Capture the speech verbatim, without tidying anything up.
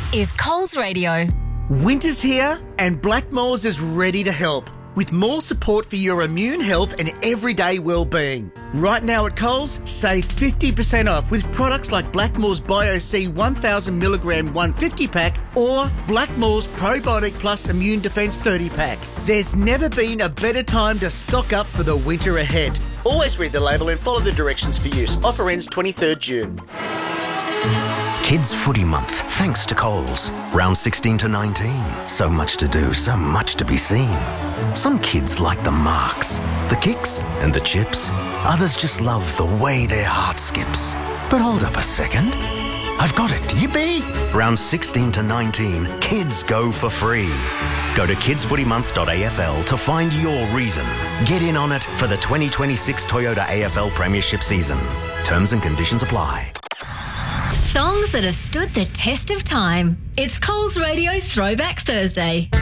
is Coles Radio. Winter's here and Blackmores is ready to help with more support for your immune health and everyday well-being. Right now at Coles, save fifty percent off with products like Blackmores Bio-C one thousand milligram one hundred fifty pack or Blackmores Probiotic Plus Immune Defence thirty pack. There's never been a better time to stock up for the winter ahead. Always read the label and follow the directions for use. Offer ends twenty-third June. Kids Footy Month, thanks to Coles. Round sixteen to nineteen. So much to do, so much to be seen. Some kids like the marks, the kicks and the chips. Others just love the way their heart skips. But hold up a second. I've got it, yippee! Round sixteen to nineteen, kids go for free. Go to kids footy month dot a f l to find your reason. Get in on it for the twenty twenty-six Toyota A F L Premiership season. Terms and conditions apply. Songs that have stood the test of time. It's Coles Radio Throwback Thursday.